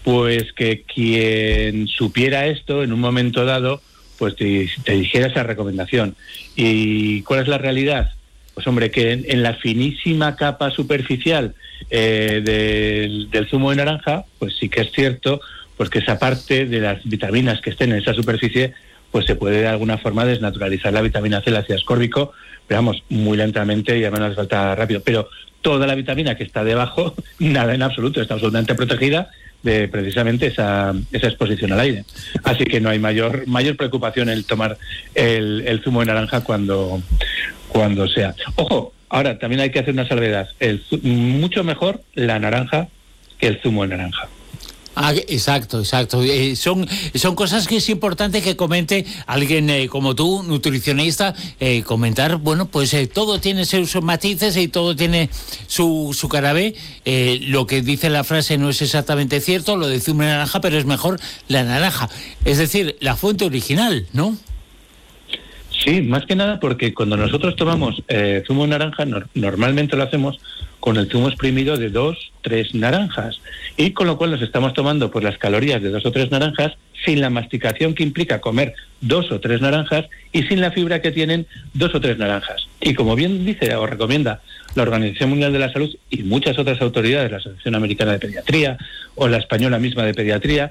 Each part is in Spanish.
pues que quien supiera esto en un momento dado, pues te dijera esa recomendación. ¿Y cuál es la realidad? Pues hombre, que en la finísima capa superficial del zumo de naranja, pues sí que es cierto, pues que esa parte de las vitaminas que estén en esa superficie, pues se puede de alguna forma desnaturalizar la vitamina C, el ácido ascórbico, pero vamos, muy lentamente y a menos falta rápido. Pero toda la vitamina que está debajo, nada en absoluto, está absolutamente protegida de precisamente esa exposición al aire. Así que no hay mayor preocupación en tomar el zumo de naranja cuando sea. Ojo, ahora también hay que hacer una salvedad. Mucho mejor la naranja que el zumo de naranja. Exacto. Son cosas que es importante que comente alguien como tú, nutricionista, comentar, bueno, pues todo tiene sus matices y todo tiene su cara B. Lo que dice la frase no es exactamente cierto, lo de zumo de naranja, pero es mejor la naranja. Es decir, la fuente original, ¿no? Sí, más que nada porque cuando nosotros tomamos zumo de naranja, normalmente lo hacemos con el zumo exprimido de 2-3 naranjas, y con lo cual nos estamos tomando pues las calorías de 2 o 3 naranjas sin la masticación que implica comer 2 o 3 naranjas y sin la fibra que tienen 2 o 3 naranjas. Y como bien dice o recomienda la Organización Mundial de la Salud y muchas otras autoridades, la Asociación Americana de Pediatría o la española misma de Pediatría,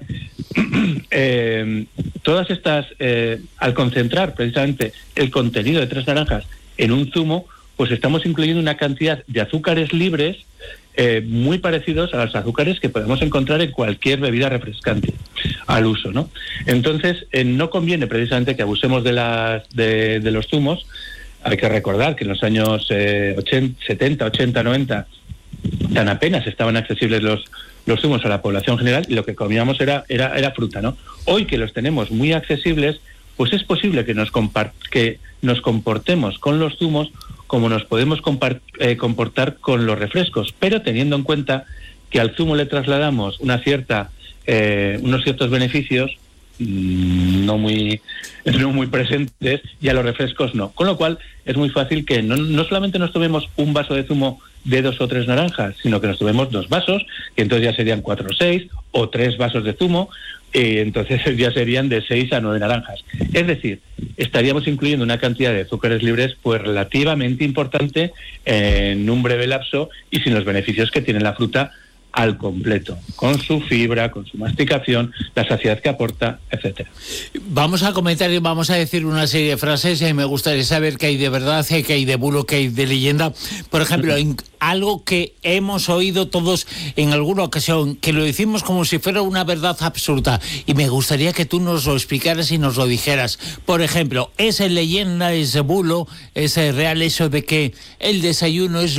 todas estas, al concentrar precisamente el contenido de 3 naranjas en un zumo, pues estamos incluyendo una cantidad de azúcares libres muy parecidos a los azúcares que podemos encontrar en cualquier bebida refrescante al uso, ¿no? Entonces, no conviene precisamente que abusemos de los zumos. Hay que recordar que en los años 70, 80, 90 tan apenas estaban accesibles los zumos a la población general y lo que comíamos era fruta, ¿no? Hoy que los tenemos muy accesibles, pues es posible que nos comportemos con los zumos como nos podemos comportar con los refrescos, pero teniendo en cuenta que al zumo le trasladamos unos ciertos beneficios no muy presentes y a los refrescos no. Con lo cual es muy fácil que no solamente nos tomemos un vaso de zumo de 2 o 3 naranjas, sino que nos tomemos 2 vasos, que entonces ya serían 4 o 6, o 3 vasos de zumo, y entonces ya serían de 6 a 9 naranjas. Es decir, estaríamos incluyendo una cantidad de azúcares libres pues relativamente importante en un breve lapso y sin los beneficios que tiene la fruta al completo, con su fibra, con su masticación, la saciedad que aporta, etcétera. Vamos a comentar y vamos a decir una serie de frases y me gustaría saber qué hay de verdad, qué hay de bulo, qué hay de leyenda. Por ejemplo, algo que hemos oído todos en alguna ocasión, que lo decimos como si fuera una verdad absoluta, y me gustaría que tú nos lo explicaras y nos lo dijeras. Por ejemplo, ¿es leyenda, es bulo, es real eso de que el desayuno es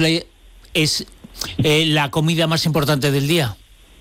la comida más importante del día?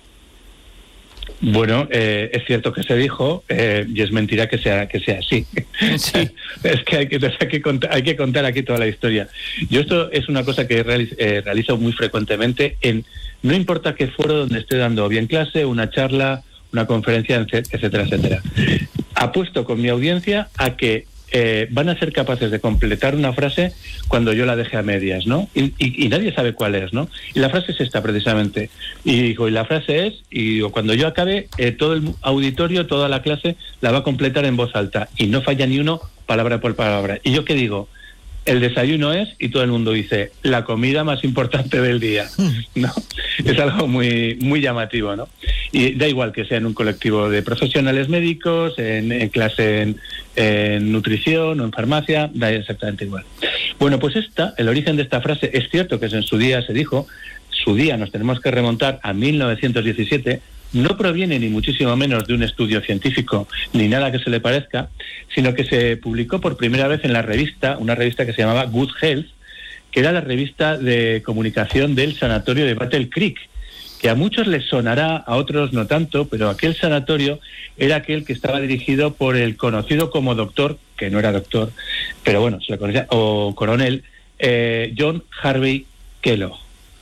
Bueno, es cierto que se dijo y es mentira que sea así. Sí. Es que hay que contar aquí toda la historia. Yo esto es una cosa que realizo muy frecuentemente no importa qué foro donde esté dando, o bien clase, una charla, una conferencia, etcétera, etcétera. Apuesto con mi audiencia a que van a ser capaces de completar una frase cuando yo la deje a medias, ¿no? Y nadie sabe cuál es, ¿no? Y la frase es esta precisamente. Y la frase es, cuando yo acabe, todo el auditorio, toda la clase, la va a completar en voz alta. Y no falla ni uno, palabra por palabra. ¿Y yo qué digo? El desayuno es, y todo el mundo dice, la comida más importante del día, ¿no? Es algo muy, muy llamativo, ¿no? Y da igual que sea en un colectivo de profesionales médicos, en clase en nutrición o en farmacia, da exactamente igual. Bueno, pues el origen de esta frase, es cierto que en su día se dijo, nos tenemos que remontar a 1917, no proviene ni muchísimo menos de un estudio científico ni nada que se le parezca, sino que se publicó por primera vez en una revista que se llamaba Good Health, que era la revista de comunicación del sanatorio de Battle Creek, que a muchos les sonará, a otros no tanto, pero aquel sanatorio era aquel que estaba dirigido por el conocido como doctor, que no era doctor, pero bueno, se le conocía, o coronel, John Harvey Kellogg.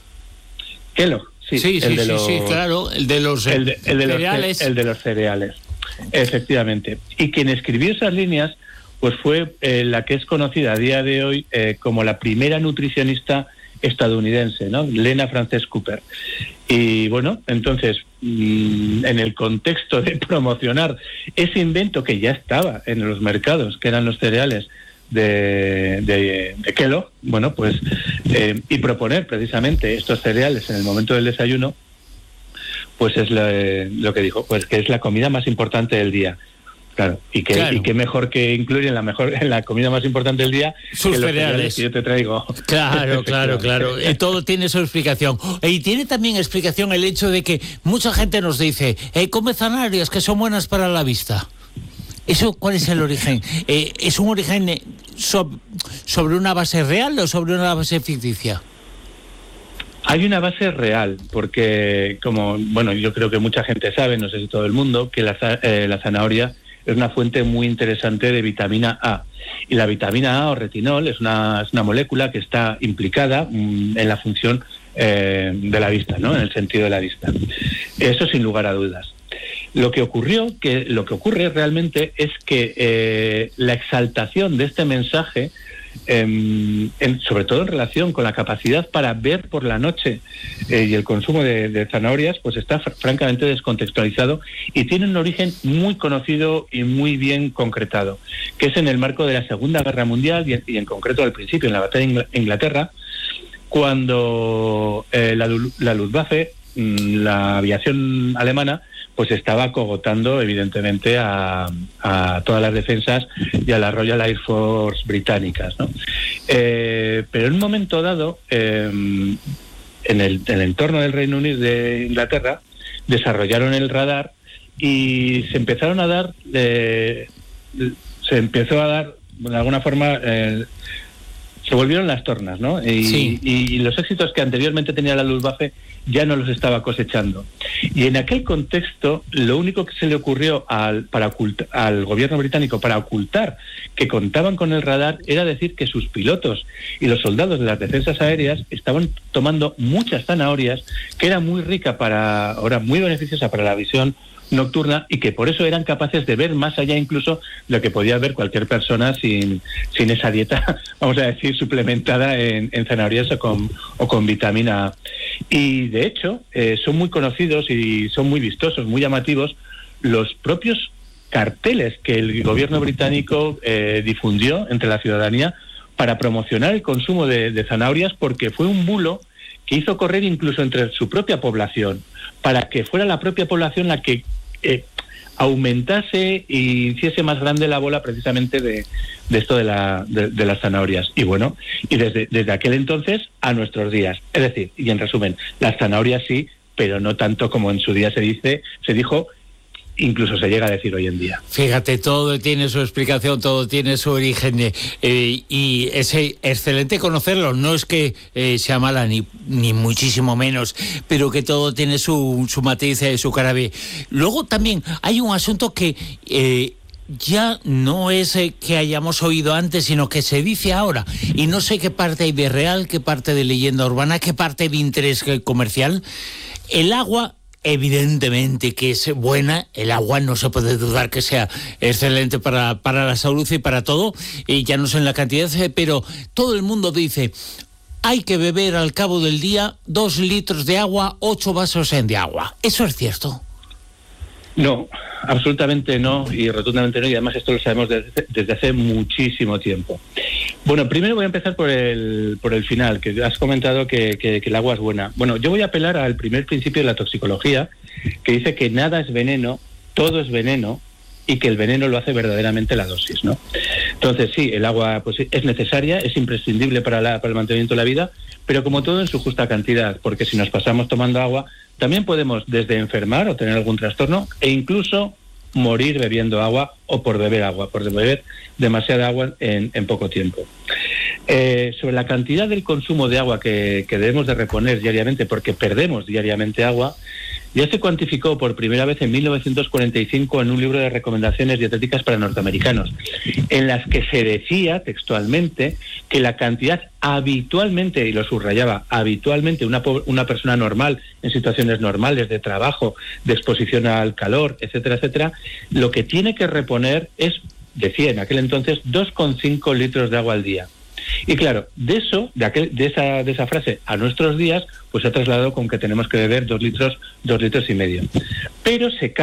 Sí, claro, el de los cereales. El de los cereales, efectivamente. Y quien escribió esas líneas, pues fue la que es conocida a día de hoy como la primera nutricionista estadounidense, ¿no? Lena Frances Cooper. Y bueno, entonces, en el contexto de promocionar ese invento que ya estaba en los mercados, que eran los cereales de Kellogg, bueno, pues, y proponer precisamente estos cereales en el momento del desayuno, pues es lo que dijo, pues que es la comida más importante del día. Claro, y qué mejor que incluir en la comida más importante del día sus que los cereales que yo te traigo. Claro. Todo tiene su explicación. Y tiene también explicación el hecho de que mucha gente nos dice, come zanahorias que son buenas para la vista. ¿Eso cuál es el origen? ¿Es un origen sobre una base real o sobre una base ficticia? Hay una base real, porque yo creo que mucha gente sabe, no sé si todo el mundo, que la zanahoria es una fuente muy interesante de vitamina A. Y la vitamina A o retinol es una molécula que está implicada en la función de la vista, ¿no? En el sentido de la vista. Eso sin lugar a dudas. Lo que ocurre realmente es que la exaltación de este mensaje, sobre todo en relación con la capacidad para ver por la noche y el consumo de zanahorias, pues está francamente descontextualizado y tiene un origen muy conocido y muy bien concretado, que es en el marco de la Segunda Guerra Mundial y en concreto al principio en la batalla de Inglaterra, cuando la Luftwaffe, la aviación alemana, pues estaba cogotando evidentemente a todas las defensas y a la Royal Air Force británicas, ¿no? Pero en un momento dado, en el entorno del Reino Unido, de Inglaterra, desarrollaron el radar y se empezó a dar de alguna forma, se volvieron las tornas, ¿no? Y los éxitos que anteriormente tenía la Luftwaffe ya no los estaba cosechando. Y en aquel contexto, lo único que se le ocurrió al gobierno británico para ocultar que contaban con el radar era decir que sus pilotos y los soldados de las defensas aéreas estaban tomando muchas zanahorias, que era muy rica muy beneficiosa para la visión nocturna, y que por eso eran capaces de ver más allá incluso de lo que podía ver cualquier persona sin esa dieta, vamos a decir, suplementada en zanahorias o con vitamina A. Y de hecho son muy conocidos y son muy vistosos, muy llamativos los propios carteles que el gobierno británico difundió entre la ciudadanía para promocionar el consumo de zanahorias, porque fue un bulo que hizo correr incluso entre su propia población, para que fuera la propia población la que aumentase y hiciese más grande la bola precisamente de esto de las zanahorias. Y bueno, y desde aquel entonces a nuestros días. Es decir, y en resumen, las zanahorias sí, pero no tanto como en su día se dijo, incluso se llega a decir hoy en día. Fíjate, todo tiene su explicación, todo tiene su origen, y es excelente conocerlo. No es que sea mala, ni muchísimo menos, pero que todo tiene su matiz, su cara B. Luego también hay un asunto que ya no es que hayamos oído antes, sino que se dice ahora, y no sé qué parte hay de real, qué parte de leyenda urbana, qué parte de interés comercial. El agua, evidentemente que es buena, el agua no se puede dudar que sea excelente para la salud y para todo, y ya no sé en la cantidad, pero todo el mundo dice, hay que beber al cabo del día 2 litros de agua, 8 vasos de agua. ¿Eso es cierto? No, absolutamente no, y rotundamente no, y además esto lo sabemos desde hace muchísimo tiempo. Bueno, primero voy a empezar por el final, que has comentado que el agua es buena. Bueno, yo voy a apelar al primer principio de la toxicología, que dice que nada es veneno, todo es veneno, y que el veneno lo hace verdaderamente la dosis, ¿no? Entonces sí, el agua pues es necesaria, es imprescindible para el mantenimiento de la vida, pero como todo en su justa cantidad, porque si nos pasamos tomando agua, también podemos desde enfermar o tener algún trastorno e incluso morir bebiendo agua o por beber demasiada agua en poco tiempo. Sobre la cantidad del consumo de agua que debemos de reponer diariamente, porque perdemos diariamente agua, ya se cuantificó por primera vez en 1945 en un libro de recomendaciones dietéticas para norteamericanos, en las que se decía textualmente que la cantidad habitualmente, y lo subrayaba, habitualmente una persona normal, en situaciones normales de trabajo, de exposición al calor, etcétera, etcétera, lo que tiene que reponer es, decía en aquel entonces, 2,5 litros de agua al día. Y claro, de esa frase a nuestros días, pues se ha trasladado con que tenemos que beber 2 litros y medio. Pero se cae